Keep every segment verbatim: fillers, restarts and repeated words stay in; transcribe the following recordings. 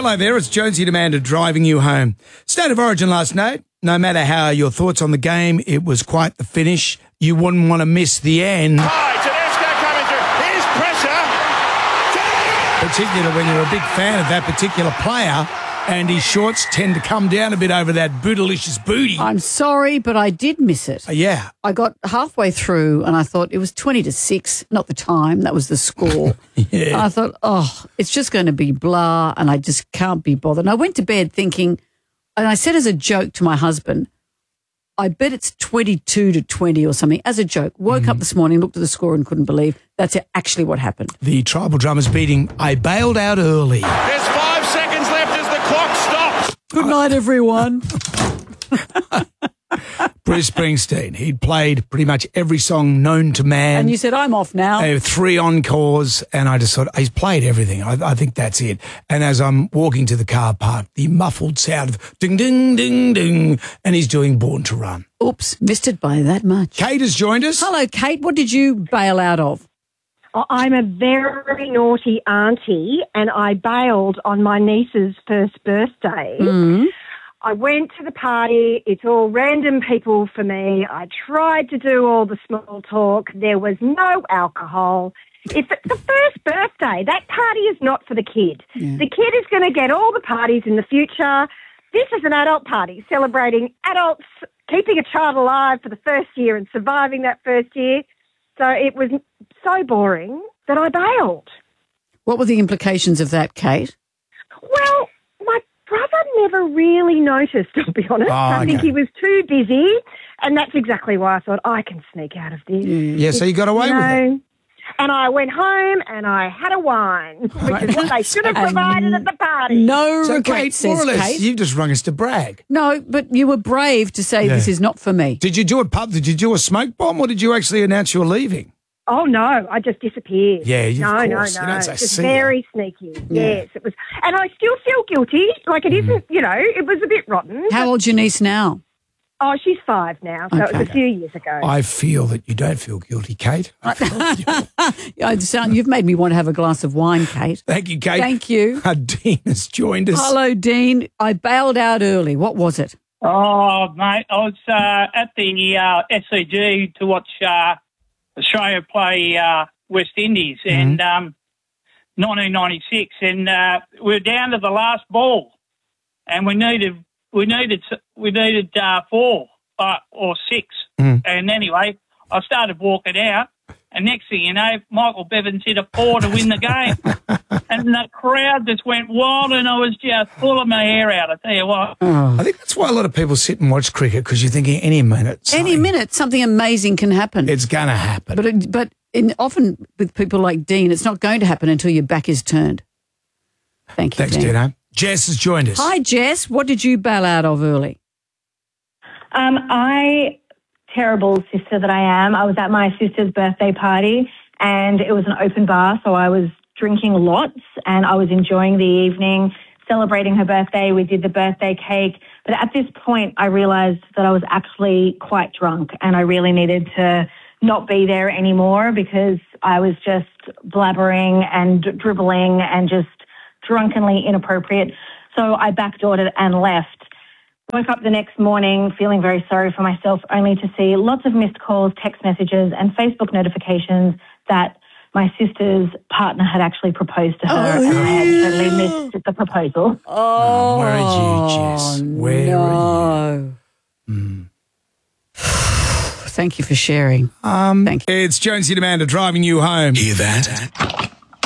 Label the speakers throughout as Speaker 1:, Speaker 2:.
Speaker 1: Hello there, it's Jonesy and Amanda driving you home. State of Origin last night. No matter how your thoughts on the game, it was quite the finish. You wouldn't want to miss the end.
Speaker 2: Oh, Tedesco coming through. Here's pressure.
Speaker 1: Particularly when you're a big fan of that particular player, and his shorts tend to come down a bit over that bootylicious booty.
Speaker 3: I'm sorry, but I did miss it.
Speaker 1: Uh, yeah.
Speaker 3: I got halfway through and I thought it was twenty to six, not the time, that was the score.
Speaker 1: Yeah.
Speaker 3: And I thought, oh, it's just going to be blah and I just can't be bothered. And I went to bed thinking, and I said as a joke to my husband, I bet it's twenty-two to twenty or something, as a joke. Woke mm. up this morning, looked at the score and couldn't believe that's actually what happened.
Speaker 1: The Tribal Drummers beating I Bailed Out Early.
Speaker 2: There's five seconds left as the clock stops.
Speaker 3: Good night, everyone.
Speaker 1: Bruce Springsteen, he'd played pretty much every song known to man.
Speaker 3: And you said, I'm off now.
Speaker 1: Uh, three encores, and I just thought, he's played everything. I, I think that's it. And as I'm walking to the car park, the muffled sound of ding, ding, ding, ding, and he's doing Born to Run.
Speaker 3: Oops, missed it by that much.
Speaker 1: Kate has joined us.
Speaker 3: Hello, Kate. What did you bail out of?
Speaker 4: Oh, I'm a very naughty auntie, and I bailed on my niece's first birthday.
Speaker 3: Mm.
Speaker 4: I went to the party. It's all random people for me. I tried to do all the small talk. There was no alcohol. If it's the first birthday, that party is not for the kid.
Speaker 3: Yeah.
Speaker 4: The kid is going to get all the parties in the future. This is an adult party celebrating adults keeping a child alive for the first year and surviving that first year. So it was so boring that I bailed.
Speaker 3: What were the implications of that, Kate?
Speaker 4: Well, my brother never really noticed, I'll be honest.
Speaker 1: Oh,
Speaker 4: I think
Speaker 1: okay.
Speaker 4: he was too busy, and that's exactly why I thought I can sneak out of this.
Speaker 1: Yeah, so you got away
Speaker 4: you
Speaker 1: with
Speaker 4: know,
Speaker 1: it.
Speaker 4: And I went home and I had a wine, which is what they should have provided at the party.
Speaker 3: No
Speaker 1: So,
Speaker 3: regret,
Speaker 1: Kate,
Speaker 3: says
Speaker 1: more or less,
Speaker 3: Kate.
Speaker 1: you've just rung us to brag.
Speaker 3: No, but you were brave to say
Speaker 1: Yeah.
Speaker 3: this is not for me.
Speaker 1: Did you do a pub? Did you do a smoke bomb, or did you actually announce you were leaving?
Speaker 4: Oh, no, I just disappeared.
Speaker 1: Yeah, you-
Speaker 4: no,
Speaker 1: of
Speaker 4: no,
Speaker 1: course. You
Speaker 4: no,
Speaker 1: don't say
Speaker 4: just
Speaker 1: see ya.
Speaker 4: very sneaky. Yes, it was. And I still feel guilty. Like, it isn't, you know, it was a bit rotten.
Speaker 3: How old's your niece now?
Speaker 4: Oh, she's five now, so it was
Speaker 3: Okay.
Speaker 4: a few years ago.
Speaker 1: I feel that you don't feel guilty, Kate. I feel you.
Speaker 3: I sound, you've made me want to have a glass of wine, Kate.
Speaker 1: Thank you, Kate.
Speaker 3: Thank you.
Speaker 1: Uh, Dean has joined us.
Speaker 3: Hello, Dean. I bailed out early. What was it?
Speaker 5: Oh, mate, I was uh, at the uh, S C G to watch uh, Australia play uh, West Indies in um, nineteen ninety-six, and uh, we were down to the last ball, and we needed we needed we needed uh, four uh, or six,
Speaker 1: Mm.
Speaker 5: and anyway, I started walking out, and next thing you know, Michael Bevins hit a four to win the game. And the crowd just went wild, and I was just pulling my hair out, I tell you what.
Speaker 1: I think that's why a lot of people sit and watch cricket, because you're thinking any minute.
Speaker 3: Any
Speaker 1: something-
Speaker 3: minute, something amazing can happen.
Speaker 1: It's going to happen.
Speaker 3: But it, but in, often with people like Dean, it's not going to happen until your back is turned. Thank you,
Speaker 1: Thanks,
Speaker 3: Dean.
Speaker 1: Dino. Jess has joined us.
Speaker 3: Hi, Jess. What did you bail out of early?
Speaker 6: Um, I, terrible sister that I am, I was at my sister's birthday party and it was an open bar, so I was drinking lots and I was enjoying the evening, celebrating her birthday. We did the birthday cake. But at this point, I realised that I was actually quite drunk and I really needed to not be there anymore because I was just blabbering and dribbling and just drunkenly inappropriate. So I backdoored it and left. Woke up the next morning feeling very sorry for myself, only to see lots of missed calls, text messages and Facebook notifications that my sister's partner had actually proposed to her
Speaker 3: Oh,
Speaker 6: and I had totally missed the proposal.
Speaker 3: Oh,
Speaker 1: where are you, Jess? Where
Speaker 3: no.
Speaker 1: are you? Mm.
Speaker 3: Thank you for sharing.
Speaker 1: Um,
Speaker 3: Thank you.
Speaker 1: It's Jonesy and Amanda driving you home.
Speaker 7: Hear that?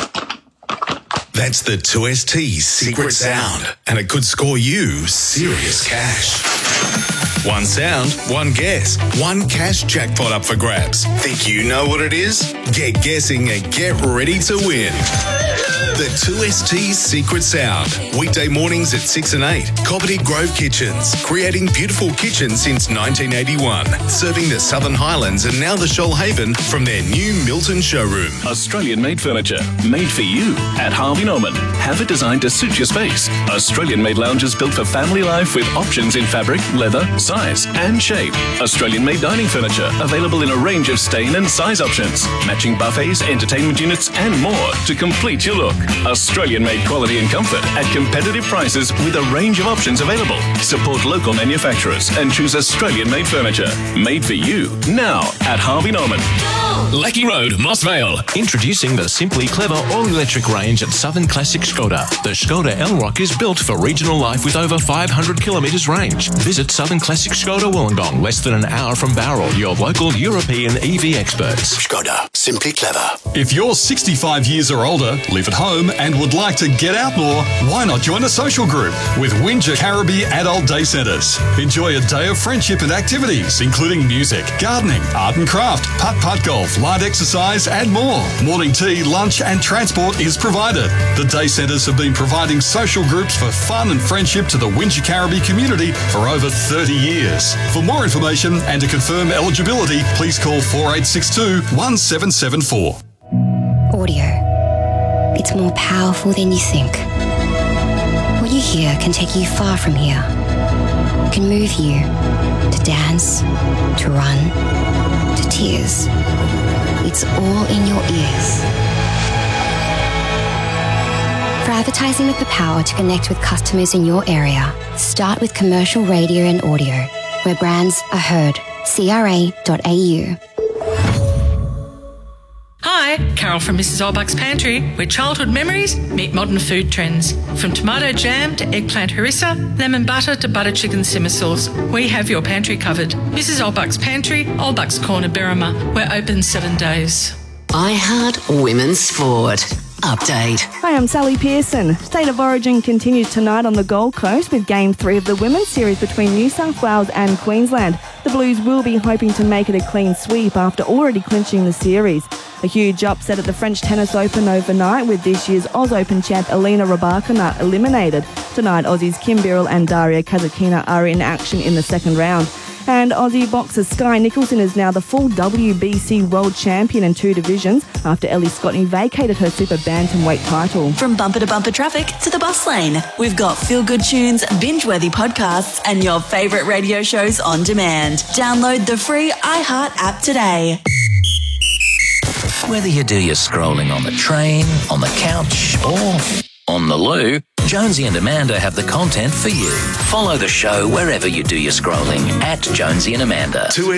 Speaker 7: That's the two S T's secret sound, and it could score you serious cash. One sound, one guess, one cash jackpot up for grabs. Think you know what it is? Get guessing and get ready to win. The two S T's secret sound. Weekday mornings at six and eight. Coppity Grove Kitchens. Creating beautiful kitchens since nineteen eighty-one. Serving the Southern Highlands and now the Shoalhaven from their new Milton showroom.
Speaker 8: Australian-made furniture, made for you at Harvey Norman. have it designed to suit your space. Australian-made lounges built for family life with options in fabric, leather, size and shape. Australian-made dining furniture available in a range of stain and size options. Matching buffets, entertainment units and more to complete your look. Australian-made quality and comfort at competitive prices with a range of options available. Support local manufacturers and choose Australian-made furniture. Made for you now at Harvey Norman.
Speaker 9: Lecky Road, Moss Vale. Introducing the Simply Clever all-electric range at Southern Classic Skoda. The Skoda Elrock is built for regional life with over five hundred kilometres range. Visit Southern Classic Skoda Wollongong, less than an hour from Barrel, your local European E V experts.
Speaker 7: Skoda, simply clever.
Speaker 10: If you're sixty-five years or older, live at home and would like to get out more, why not join a social group with Windsor Caribbean Adult Day Centres? Enjoy a day of friendship and activities, including music, gardening, art and craft, putt-putt golf, light exercise and more. Morning tea, lunch and transport is provided. The Day Centres have been providing social groups for fun and friendship to the Windsor Caribbean community for over thirty years. For more information and to confirm eligibility, please call four eight six two, one seven seven four.
Speaker 11: Audio. It's more powerful than you think. What you hear can take you far from here. It can move you to dance, to run, to tears. It's all in your ears. For advertising with the power to connect with customers in your area, start with commercial radio and audio, where brands are heard. C R A dot A U.
Speaker 12: Hi, Carol from Missus Olbuck's Pantry, where childhood memories meet modern food trends. From tomato jam to eggplant harissa, lemon butter to butter chicken simmer sauce, we have your pantry covered. Missus Olbuck's Pantry, Olbuck's Corner, Berrima. We're open seven days.
Speaker 13: iHeart Women's Sport. Update.
Speaker 14: Hi, I'm Sally Pearson. State of Origin continues tonight on the Gold Coast with Game three of the Women's Series between New South Wales and Queensland. The Blues will be hoping to make it a clean sweep after already clinching the series. A huge upset at the French Tennis Open overnight with this year's Oz Open champ Elena Rybakina eliminated. Tonight, Aussies Kim Birrell and Daria Kasatkina are in action in the second round. And Aussie boxer Sky Nicholson is now the full W B C world champion in two divisions after Ellie Scotney vacated her super bantamweight title.
Speaker 15: From bumper to bumper traffic to the bus lane, we've got feel-good tunes, binge-worthy podcasts and your favourite radio shows on demand. Download the free iHeart app today.
Speaker 16: Whether you do your scrolling on the train, on the couch or on the loo, Jonesy and Amanda have the content for you. Follow the show wherever you do your scrolling at Jonesy and Amanda.